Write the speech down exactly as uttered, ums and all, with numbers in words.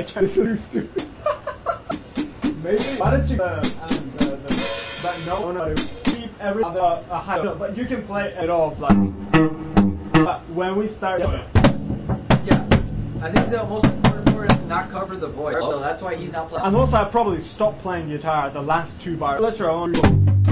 This is too stupid. Maybe. Why don't you? Uh, and, uh, the, but no, no, keep every other uh, high. No, but you can play it all like. But when we start. Yeah, I think the most important part is to not cover the voice. So that's why he's not playing. And also, I probably stopped playing guitar at the last two bars. Let's your own.